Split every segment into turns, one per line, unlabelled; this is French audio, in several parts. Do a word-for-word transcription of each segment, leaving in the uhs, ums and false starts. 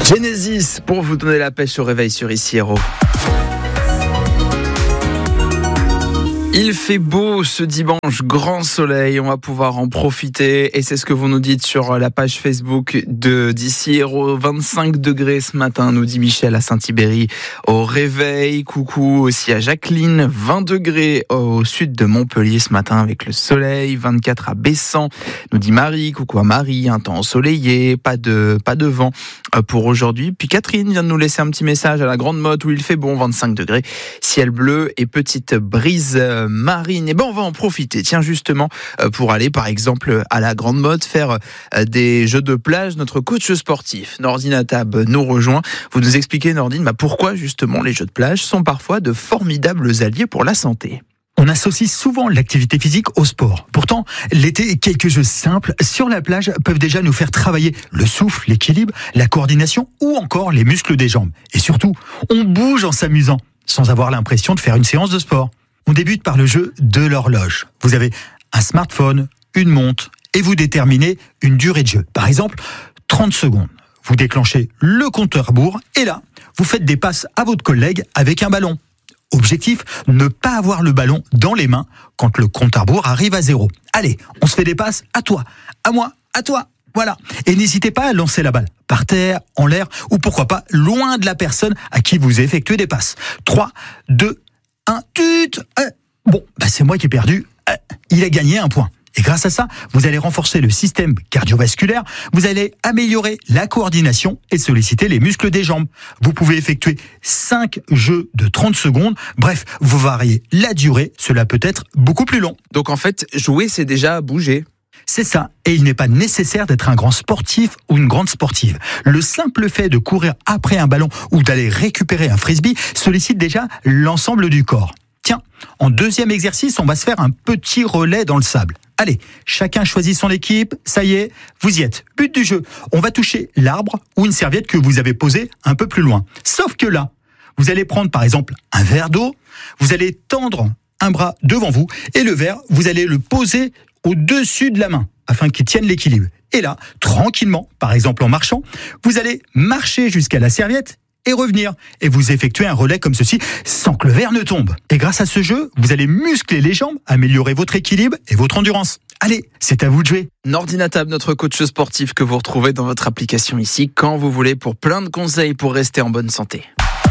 Genesis pour vous donner la pêche au réveil sur Ici Héros. Il fait beau ce dimanche, grand soleil, on va pouvoir en profiter et c'est ce que vous nous dites sur la page Facebook de d'Ici Héros. vingt-cinq degrés ce matin, nous dit Michel à Saint-Ibéry au réveil. Coucou aussi à Jacqueline, vingt degrés au sud de Montpellier ce matin avec le soleil, vingt-quatre à Bessan, nous dit Marie. Coucou à Marie, un temps ensoleillé, pas de, pas de vent pour aujourd'hui. Puis Catherine vient de nous laisser un petit message à la Grande Motte où il fait bon, vingt-cinq degrés, ciel bleu et petite brise marine. Et ben on va en profiter, tiens justement, pour aller par exemple à la Grande Motte faire des jeux de plage. Notre coach sportif Nordine Atab nous rejoint. Vous nous expliquez, Nordine, bah pourquoi justement les jeux de plage sont parfois de formidables alliés pour la santé.
On associe souvent l'activité physique au sport. Pourtant, l'été, quelques jeux simples sur la plage peuvent déjà nous faire travailler le souffle, l'équilibre, la coordination ou encore les muscles des jambes. Et surtout, on bouge en s'amusant, sans avoir l'impression de faire une séance de sport. On débute par le jeu de l'horloge. Vous avez un smartphone, une montre, et vous déterminez une durée de jeu. Par exemple, trente secondes. Vous déclenchez le compteur à rebours, et là, vous faites des passes à votre collègue avec un ballon. Objectif, ne pas avoir le ballon dans les mains quand le compte à rebours arrive à zéro. Allez, on se fait des passes à toi, à moi, à toi. Voilà. Et n'hésitez pas à lancer la balle par terre, en l'air, ou pourquoi pas loin de la personne à qui vous effectuez des passes. trois, deux, un, tut. Bon, bah c'est moi qui ai perdu. Il a gagné un point. Et grâce à ça, vous allez renforcer le système cardiovasculaire, vous allez améliorer la coordination et solliciter les muscles des jambes. Vous pouvez effectuer cinq jeux de trente secondes. Bref, vous variez la durée, cela peut être beaucoup plus long.
Donc en fait, jouer, c'est déjà bouger.
C'est ça, et il n'est pas nécessaire d'être un grand sportif ou une grande sportive. Le simple fait de courir après un ballon ou d'aller récupérer un frisbee sollicite déjà l'ensemble du corps. Tiens, en deuxième exercice, on va se faire un petit relais dans le sable. Allez, chacun choisit son équipe, ça y est, vous y êtes. But du jeu, on va toucher l'arbre ou une serviette que vous avez posée un peu plus loin. Sauf que là, vous allez prendre par exemple un verre d'eau, vous allez tendre un bras devant vous et le verre, vous allez le poser au-dessus de la main afin qu'il tienne l'équilibre. Et là, tranquillement, par exemple en marchant, vous allez marcher jusqu'à la serviette et revenir. Et vous effectuez un relais comme ceci sans que le verre ne tombe. Et grâce à ce jeu, vous allez muscler les jambes, améliorer votre équilibre et votre endurance. Allez, c'est à vous de jouer.
Nordine Atab, notre coach sportif que vous retrouvez dans votre application ici quand vous voulez pour plein de conseils pour rester en bonne santé.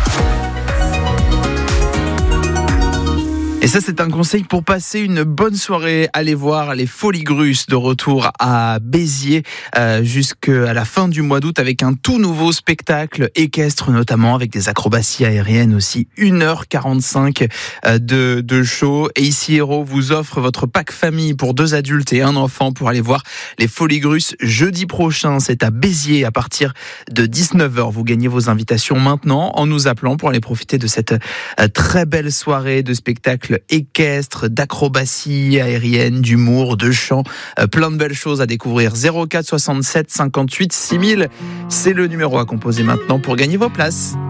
Et ça, c'est un conseil pour passer une bonne soirée. Allez voir les Folies Grusses de retour à Béziers euh, jusqu'à la fin du mois d'août avec un tout nouveau spectacle équestre, notamment avec des acrobaties aériennes aussi. une heure quarante-cinq euh, de, de show. Et Ici Héros vous offre votre pack famille pour deux adultes et un enfant pour aller voir les Folies Grusses jeudi prochain. C'est à Béziers à partir de dix-neuf heures. Vous gagnez vos invitations maintenant en nous appelant pour aller profiter de cette euh, très belle soirée de spectacle équestre, d'acrobatie aérienne, d'humour, de chant, euh, plein de belles choses à découvrir. zéro quatre soixante-sept cinquante-huit six mille, c'est le numéro à composer maintenant pour gagner vos places.